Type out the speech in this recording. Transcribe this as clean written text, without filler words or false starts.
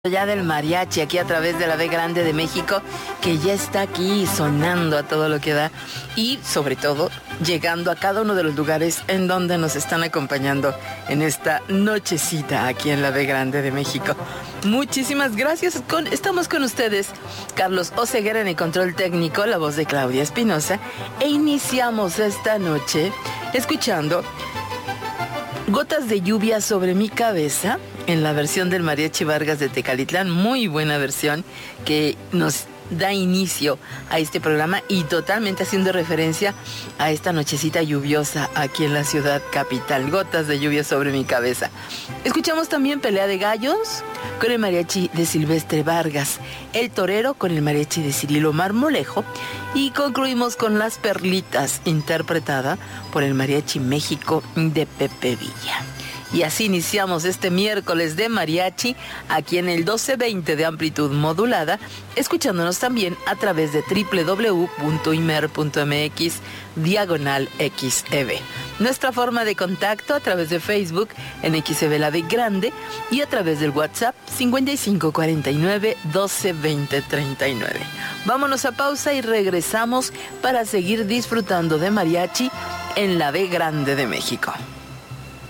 Ya del mariachi aquí a través de la B Grande de México, que ya está aquí sonando a todo lo que da y sobre todo llegando a cada uno de los lugares en donde nos están acompañando en esta nochecita aquí en la B Grande de México. Muchísimas gracias. Estamos con ustedes, Carlos Oseguera en el control técnico, la voz de Claudia Espinosa, e iniciamos esta noche escuchando Gotas de lluvia sobre mi cabeza, en la versión del Mariachi Vargas de Tecalitlán, muy buena versión que nos da inicio a este programa y totalmente haciendo referencia a esta nochecita lluviosa aquí en la ciudad capital. Gotas de lluvia sobre mi cabeza. Escuchamos también Pelea de Gallos con el mariachi de Silvestre Vargas, El Torero con el mariachi de Cirilo Marmolejo y concluimos con Las Perlitas, interpretada por el Mariachi México de Pepe Villa. Y así iniciamos este miércoles de mariachi aquí en el 1220 de amplitud modulada, escuchándonos también a través de www.imer.mx/XEB. Nuestra forma de contacto a través de Facebook en XEB La B Grande y a través del WhatsApp 5549 1220 39. Vámonos a pausa y regresamos para seguir disfrutando de mariachi en la B Grande de México.